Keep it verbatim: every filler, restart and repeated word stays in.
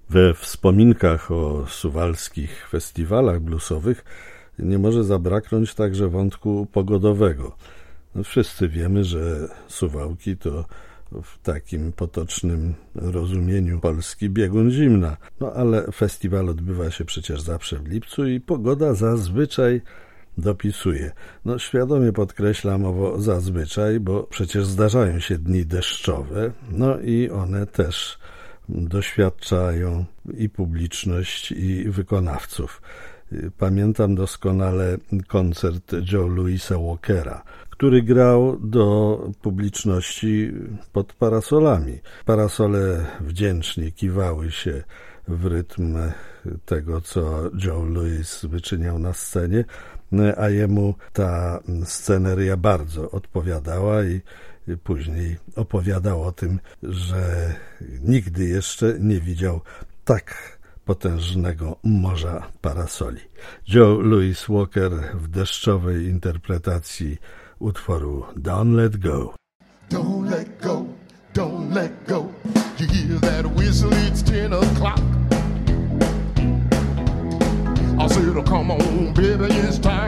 We wspominkach o suwalskich festiwalach bluesowych nie może zabraknąć także wątku pogodowego. No, wszyscy wiemy, że Suwałki to w takim potocznym rozumieniu polski biegun zimna. No ale festiwal odbywa się przecież zawsze w lipcu i pogoda zazwyczaj dopisuje. No świadomie podkreślam owo zazwyczaj, bo przecież zdarzają się dni deszczowe, no i one też doświadczają i publiczność, i wykonawców. Pamiętam doskonale koncert Joe Louisa Walkera, który grał do publiczności pod parasolami. Parasole wdzięcznie kiwały się w rytm tego, co Joe Louis wyczyniał na scenie, a jemu ta sceneria bardzo odpowiadała i później opowiadał o tym, że nigdy jeszcze nie widział tak potężnego morza parasoli. Joe Louis Walker w deszczowej interpretacji utworu Don't Let Go. Don't let go, don't let go. You hear that whistle, it's ten o'clock. I said, oh, come on, baby, it's time.